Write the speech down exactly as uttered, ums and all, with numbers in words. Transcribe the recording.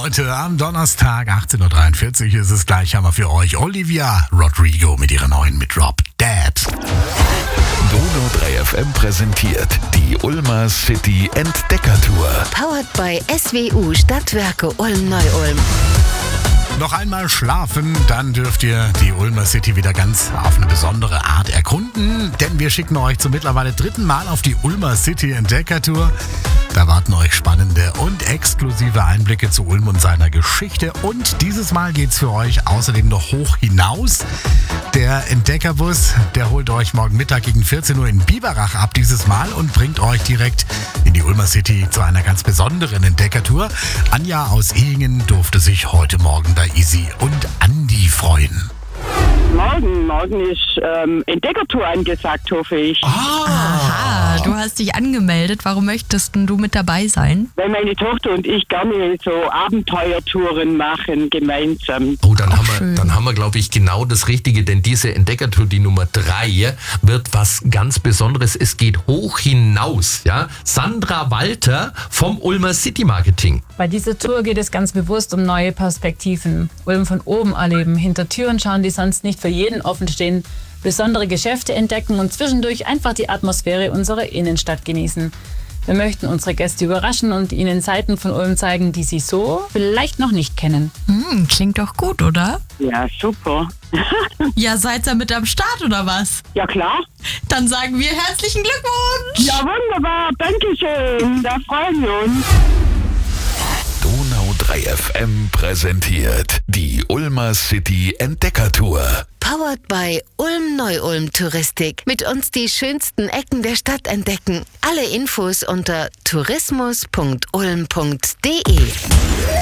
heute am Donnerstag, achtzehn Uhr dreiundvierzig ist es gleich, haben wir für euch Olivia Rodrigo mit ihrer neuen mit Drop Dead. Donau drei F M präsentiert die Ulmer City Entdeckertour. Powered by S W U Stadtwerke Ulm-Neu-Ulm. Noch einmal schlafen, dann dürft ihr die Ulmer City wieder ganz auf eine besondere Art erkunden. Denn wir schicken euch zum mittlerweile dritten Mal auf die Ulmer City Entdeckertour. Da warten euch spannende und exklusive Einblicke zu Ulm und seiner Geschichte. Und dieses Mal geht's für euch außerdem noch hoch hinaus. Der Entdeckerbus, der holt euch morgen Mittag gegen vierzehn Uhr in Biberach ab dieses Mal und bringt euch direkt in die Ulmer City zu einer ganz besonderen Entdeckertour. Anja aus Ehingen durfte sich heute Morgen bei Isi und Andi freuen. Morgen, morgen ist ähm, Entdeckertour angesagt, hoffe ich. Aha, du hast dich angemeldet. Warum möchtest denn du mit dabei sein? Weil meine Tochter und ich gerne so Abenteuertouren machen, gemeinsam. Oh, dann, haben wir, schön. dann haben wir, glaube ich, genau das Richtige, denn diese Entdeckertour, die Nummer drei, wird was ganz Besonderes. Es geht hoch hinaus. Ja? Sandra Walter vom Ulmer City Marketing. Bei dieser Tour geht es ganz bewusst um neue Perspektiven. Ulm von oben erleben, hinter Türen schauen, die sonst nicht für jeden offen stehen, besondere Geschäfte entdecken und zwischendurch einfach die Atmosphäre unserer Innenstadt genießen. Wir möchten unsere Gäste überraschen und ihnen Seiten von Ulm zeigen, die sie so vielleicht noch nicht kennen. Hm, klingt doch gut, oder? Ja, super. Ja, seid ihr mit am Start, oder was? Ja, klar. Dann sagen wir herzlichen Glückwunsch! Ja, wunderbar. Dankeschön. Da freuen wir uns. Donau drei F M präsentiert die Ulmer City Entdeckertour. Powered by Ulm-Neu-Ulm Touristik. Mit uns die schönsten Ecken der Stadt entdecken. Alle Infos unter tourismus punkt ulm punkt de.